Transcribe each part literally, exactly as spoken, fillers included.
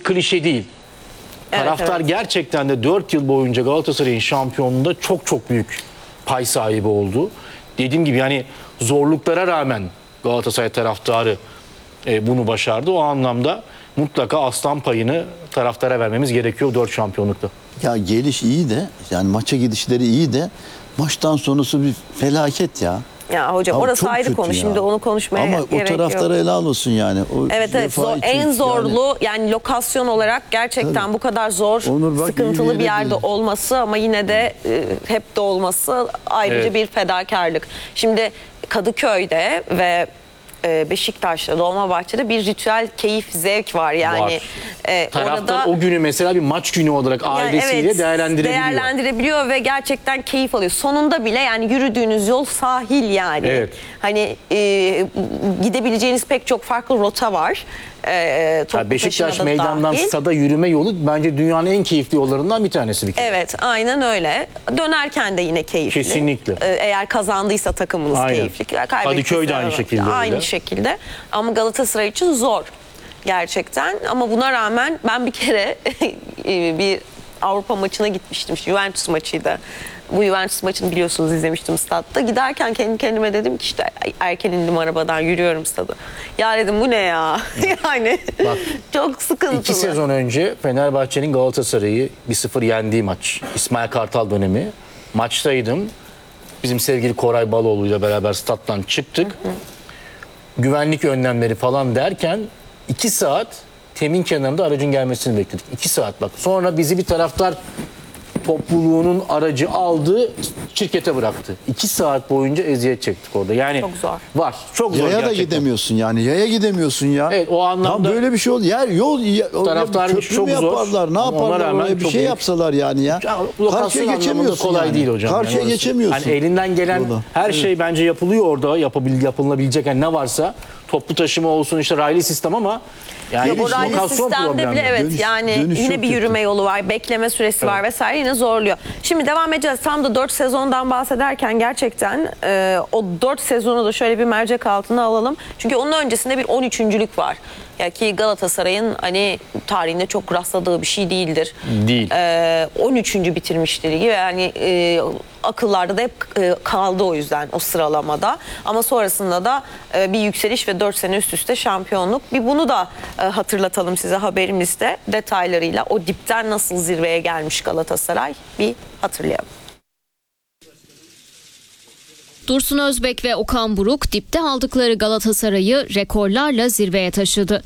klişe değil. Evet, Taraftar evet. gerçekten de dört yıl boyunca Galatasaray'ın şampiyonluğunda çok çok büyük pay sahibi oldu. Dediğim gibi yani zorluklara rağmen Galatasaray taraftarı e, bunu başardı. O anlamda mutlaka aslan payını taraftara vermemiz gerekiyor dört şampiyonlukta. Ya geliş iyi de yani maça gidişleri iyi de maçtan sonrası bir felaket ya. Ya hocam Abi orası çok ayrı kötü konu. ya. Şimdi onu konuşmaya Ama gerek yok. o taraftara helal olsun yani. O Evet evet Vefa zor, için en yani. zorlu yani lokasyon olarak gerçekten Tabii. bu kadar zor, Onur bak, iyi sıkıntılı bir bir yere yerde değil. olması ama yine de e, hep de olması ayrıca Evet. bir fedakarlık. Şimdi Kadıköy'de ve e, Beşiktaş'ta, Dolmabahçe'de bir ritüel, keyif, zevk var. Yani Var. e, Taraftar orada o günü mesela bir maç günü olarak yani ailesiyle evet, değerlendirebiliyor. değerlendirebiliyor ve gerçekten keyif alıyor. Sonunda bile yani yürüdüğünüz yol sahil yani. Evet. Hani e, gidebileceğiniz pek çok farklı rota var. E, toplu Ya Beşiktaş taşıma da meydandan dahil. stada yürüme yolu bence dünyanın en keyifli yollarından bir tanesi bir kere. Evet, aynen öyle. Dönerken de yine keyifli. Kesinlikle. E, eğer kazandıysa takımınız Aynen. keyifli. Kaybettiyse Kadıköy de aynı evet, şekilde Aynı öyle. şekilde. Ama Galatasaray için zor gerçekten. Ama buna rağmen ben bir kere bir Avrupa maçına gitmiştim. Juventus maçıydı. Bu Juventus maçını biliyorsunuz izlemiştim statta. Giderken kendi kendime dedim ki işte erken indim arabadan, yürüyorum stadı. Ya dedim bu ne ya? Yani Bak, çok sıkıntılı. İki sezon önce Fenerbahçe'nin Galatasaray'ı bir sıfır yendiği maç. İsmail Kartal dönemi. Maçtaydım. Bizim sevgili Koray Baloğlu ile beraber stat'tan çıktık. Hı hı. Güvenlik önlemleri falan derken iki saat temin kenarında aracın gelmesini bekledik. iki saat bak. Sonra bizi bir taraftar topluluğunun aracı aldı, şirkete bıraktı. iki saat boyunca eziyet çektik orada. Yani Çok zor. Var. Çok zor Yaya da gerçekten. gidemiyorsun yani. Yaya gidemiyorsun ya. Evet, o anlamda- Tam böyle bir şey oldu. Yer yol ya, Taraftar köprü işi çok mü zor. yaparlar? Ne Ama ona yaparlar? rağmen Oraya bir çok şey büyük. yapsalar yani ya. Ya, lokasyon Karşıya anlamında geçemiyorsun kolay yani. değil hocam. Karşıya Yani orası- geçemiyorsun. Hani elinden gelen Yolda. her Evet. şey bence yapılıyor orada. Yapabil, yapılabilecek yani ne varsa. Toplu taşıma olsun, işte raylı sistem ama yani Yok, o raylı lokasyon sistemde problemi. bile evet Dönüş- yani dönüş yine çok bir kötü. yürüme yolu var, bekleme süresi var vesaire, yine zorluyor. Şimdi devam edeceğiz. Tam da dört sezondan bahsederken gerçekten e, o dört sezonu da şöyle bir mercek altına alalım. Çünkü onun öncesinde bir on üçüncülük var. Ya ki Galatasaray'ın hani tarihinde çok rastladığı bir şey değildir. Değil. E, on üçüncü bitirmişti ligi ve yani e, akıllarda da hep e, kaldı o yüzden o sıralamada. Ama sonrasında da e, bir yükseliş ve dört sene üst üste şampiyonluk. Bir bunu da e, hatırlatalım size haberimizde detaylarıyla. O dipten nasıl zirveye gelmiş Galatasaray bir hatırlayalım. Dursun Özbek ve Okan Buruk dipte aldıkları Galatasaray'ı rekorlarla zirveye taşıdı.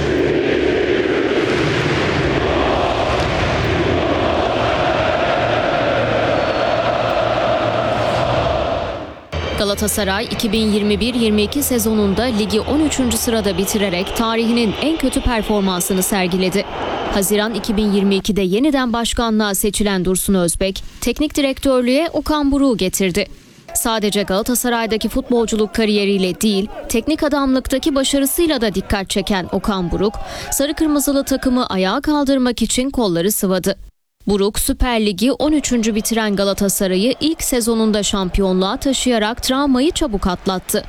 Galatasaray iki bin yirmi bir yirmi iki sezonunda ligi on üçüncü sırada bitirerek tarihinin en kötü performansını sergiledi. Haziran iki bin yirmi ikide yeniden başkanlığa seçilen Dursun Özbek, teknik direktörlüğe Okan Buruk'u getirdi. Sadece Galatasaray'daki futbolculuk kariyeriyle değil, teknik adamlıktaki başarısıyla da dikkat çeken Okan Buruk, sarı kırmızılı takımı ayağa kaldırmak için kolları sıvadı. Buruk, Süper Lig'i on üçüncü bitiren Galatasaray'ı ilk sezonunda şampiyonluğa taşıyarak travmayı çabuk atlattı.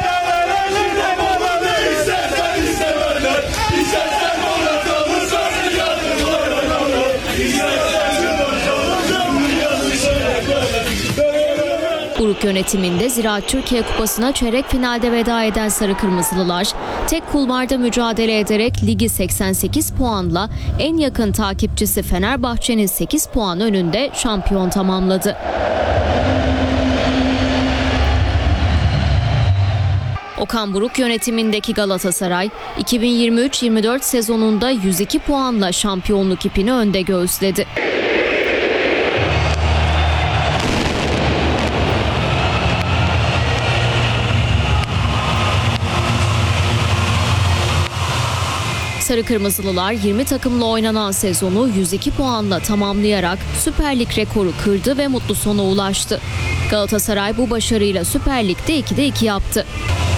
Buruk yönetiminde Ziraat Türkiye Kupası'na çeyrek finalde veda eden Sarı Kırmızılılar, tek kulvarda mücadele ederek ligi seksen sekiz puanla en yakın takipçisi Fenerbahçe'nin sekiz puan önünde şampiyon tamamladı. Okan Buruk yönetimindeki Galatasaray, iki bin yirmi üç yirmi dört sezonunda yüz iki puanla şampiyonluk ipini önde göğüsledi. Sarı Kırmızılılar yirmi takımla oynanan sezonu yüz iki puanla tamamlayarak Süper Lig rekoru kırdı ve mutlu sona ulaştı. Galatasaray bu başarıyla Süper Lig'de ikide iki yaptı.